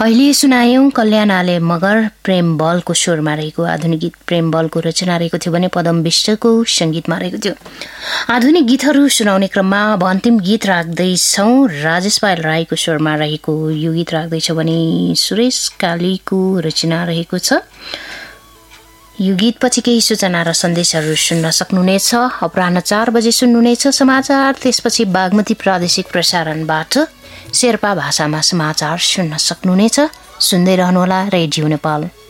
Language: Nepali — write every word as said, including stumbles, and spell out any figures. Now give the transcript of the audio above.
अहिले सुनायौं कल्याणाले मगर प्रेम बलको स्वरमा रहेको आधुनिक गीत प्रेम बलको रचना रहेको थियो भने पदम विष्टको संगीतमा रहेको थियो। आधुनिक गीतहरू सुनाउने क्रममा अब अन्तिम गीत राख्दैछौं। राजेश पायल राईको स्वरमा रहेको यो गीत राख्दैछौं भने सुरेश कालीको रचना रहेको छ। यो गीतपछि केही सूचना र सन्देशहरू सुन्न सक्नुहुनेछ। अपराह्न चार बजे सुन्नुहुनेछ समाचार, त्यसपछि बागमती प्रादेशिक प्रसारणबाट शेर्पा भाषामा समाचार सुन्न सक्नुहुनेछ। सुन्दै रहनुहोला रेडियो नेपाल।